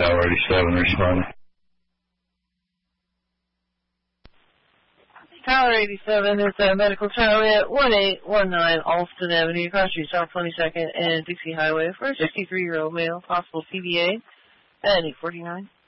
Tower 87 responding. Tower 87 is Medical Charlie at 1819 Alston Avenue, across Street, South 22nd and Dixie Highway for a 63-year-old male, possible CBA at 849.